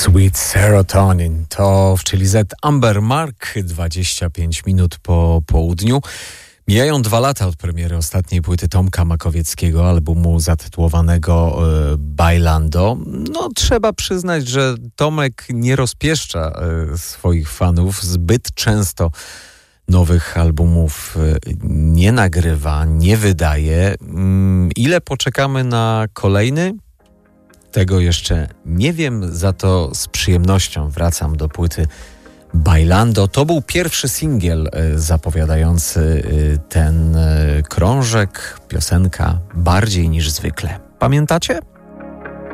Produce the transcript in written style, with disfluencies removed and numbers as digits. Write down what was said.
Sweet Serotonin to w Chili Z Amber Mark, 25 minut po południu. Mijają 2 lata od premiery ostatniej płyty Tomka Makowieckiego, albumu zatytułowanego Bailando. No, trzeba przyznać, że Tomek nie rozpieszcza swoich fanów. Zbyt często nowych albumów nie nagrywa, nie wydaje. Ile poczekamy na kolejny? Tego jeszcze nie wiem, za to z przyjemnością wracam do płyty Bailando. To był pierwszy singiel zapowiadający ten krążek, piosenka Bardziej niż zwykle. Pamiętacie?